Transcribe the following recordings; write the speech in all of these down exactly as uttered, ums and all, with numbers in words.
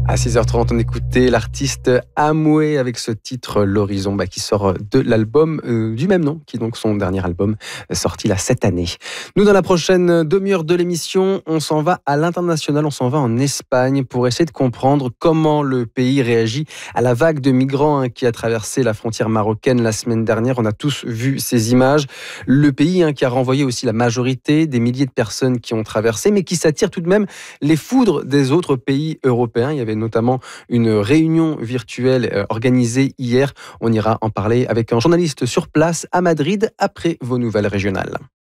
À six heures trente, on écoutait l'artiste Amway avec ce titre L'Horizon bah, qui sort de l'album euh, du même nom, qui est donc son dernier album euh, sorti là cette année. Nous, dans la prochaine demi-heure de l'émission, on s'en va à l'international, on s'en va en Espagne pour essayer de comprendre comment le pays réagit à la vague de migrants hein, qui a traversé la frontière marocaine la semaine dernière. On a tous vu ces images. Le pays hein, qui a renvoyé aussi la majorité des milliers de personnes qui ont traversé, mais qui s'attire tout de même les foudres des autres pays européens. Il y avait notamment une réunion virtuelle organisée hier. On ira en parler avec un journaliste sur place à Madrid après vos nouvelles régionales.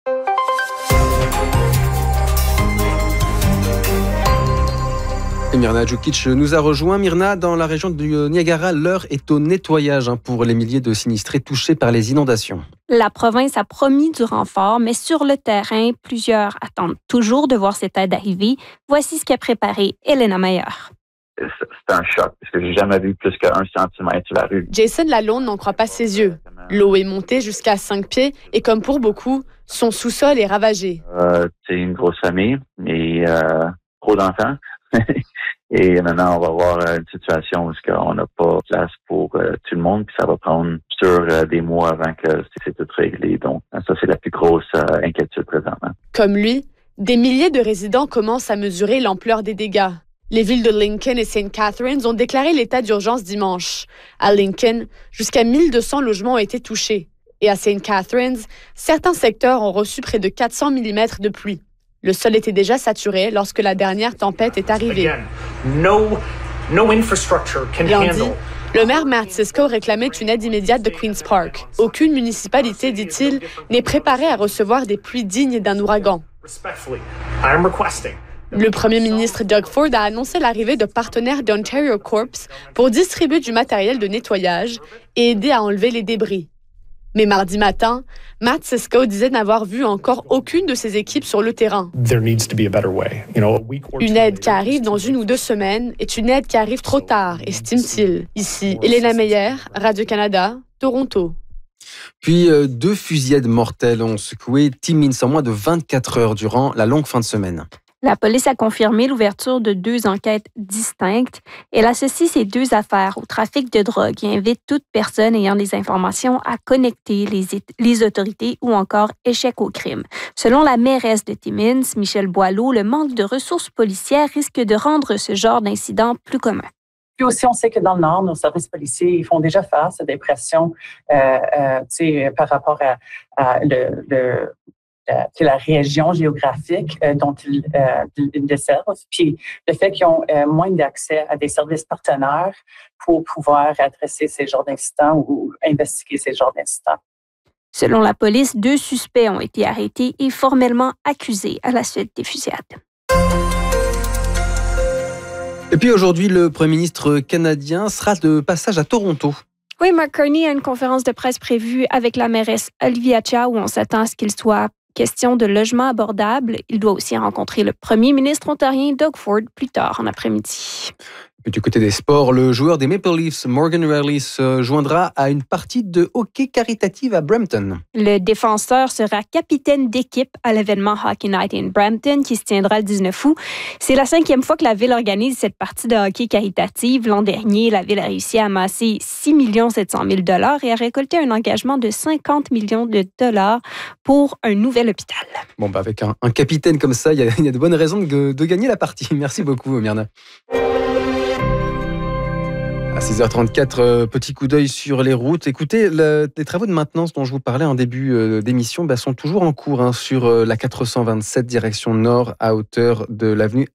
Et Myrna Djukic nous a rejoint. Myrna, dans la région du Niagara, l'heure est au nettoyage pour les milliers de sinistrés touchés par les inondations. La province a promis du renfort, mais sur le terrain, plusieurs attendent toujours de voir cette aide arriver. Voici ce qu'a préparé Elena Meyer. C'est un choc, parce que j'ai jamais vu plus qu'un centimètre sur la rue. Jason Lalonde n'en croit pas ses yeux. L'eau est montée jusqu'à cinq pieds et comme pour beaucoup, son sous-sol est ravagé. Euh, c'est une grosse famille et euh, trop d'enfants. Et maintenant, on va avoir une situation où on n'a pas de place pour euh, tout le monde, puis ça va prendre sur euh, des mois avant que c'est tout réglé. Donc, ça, c'est la plus grosse euh, inquiétude présentement. Comme lui, des milliers de résidents commencent à mesurer l'ampleur des dégâts. Les villes de Lincoln et Saint Catharines ont déclaré l'état d'urgence dimanche. À Lincoln, jusqu'à mille deux cents logements ont été touchés. Et à Saint Catharines, certains secteurs ont reçu près de quatre cents millimètres de pluie. Le sol était déjà saturé lorsque la dernière tempête est arrivée. No, no infrastructure can Lundi, handle. le maire Matt Cisco réclamait une aide immédiate de Queen's Park. Aucune municipalité, dit-il, n'est préparée à recevoir des pluies dignes d'un ouragan. Respectfully, I am requesting. Le premier ministre Doug Ford a annoncé l'arrivée de partenaires d'Ontario Corps pour distribuer du matériel de nettoyage et aider à enlever les débris. Mais mardi matin, Matt Cisco disait n'avoir vu encore aucune de ses équipes sur le terrain. There needs to be a better way. You know, a week or Une aide qui arrive dans une ou deux semaines est une aide qui arrive trop tard, estime-t-il. Ici, Elena Meyer, Radio-Canada, Toronto. Puis euh, deux fusillades mortelles ont secoué Timmins en moins de vingt-quatre heures durant la longue fin de semaine. La police a confirmé l'ouverture de deux enquêtes distinctes. Elle associe ces deux affaires au trafic de drogue et invite toute personne ayant des informations à connecter les, les autorités ou encore échec au crime. Selon la mairesse de Timmins, Michelle Boileau, le manque de ressources policières risque de rendre ce genre d'incident plus commun. Puis aussi, on sait que dans le Nord, nos services policiers ils font déjà face à des pressions euh, euh, par rapport à, à le, le c'est la région géographique euh, dont ils, euh, ils desservent, puis le fait qu'ils ont euh, moins d'accès à des services partenaires pour pouvoir adresser ces genres d'incidents ou investiguer ces genres d'incidents. Selon la police, deux suspects ont été arrêtés et formellement accusés à la suite des fusillades. Et puis aujourd'hui, le Premier ministre canadien sera de passage à Toronto. Oui, Mark Carney a une conférence de presse prévue avec la mairesse Olivia Chow où on s'attend à ce qu'il soit question de logement abordable. Il doit aussi rencontrer le premier ministre ontarien Doug Ford plus tard en après-midi. Et du côté des sports, le joueur des Maple Leafs, Morgan Rielly, se joindra à une partie de hockey caritative à Brampton. Le défenseur sera capitaine d'équipe à l'événement Hockey Night in Brampton qui se tiendra le dix-neuf août. C'est la cinquième fois que la ville organise cette partie de hockey caritative. L'an dernier, la ville a réussi à amasser six millions sept cent mille dollars et a récolté un engagement de cinquante millions de dollars pour un nouvel hôpital. Bon, bah avec un, un capitaine comme ça, il y, y a de bonnes raisons de, de gagner la partie. Merci beaucoup, Myrna. À six heures trente-quatre, euh, petit coup d'œil sur les routes. Écoutez, le, les travaux de maintenance dont je vous parlais en début euh, d'émission bah, sont toujours en cours hein, sur euh, la quatre cent vingt-sept direction nord à hauteur de l'avenue